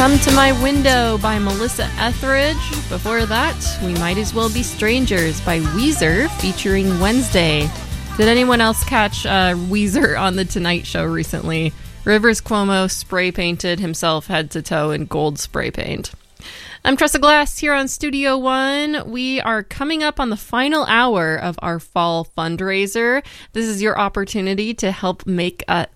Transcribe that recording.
Come to My Window by Melissa Etheridge. Before that, We Might As Well Be Strangers by Weezer featuring Wednesday. Did anyone else catch Weezer on The Tonight Show recently? Rivers Cuomo spray painted himself head to toe in gold spray paint. I'm Tressa Glass here on Studio One. We are coming up on the final hour of our fall fundraiser. This is your opportunity to help make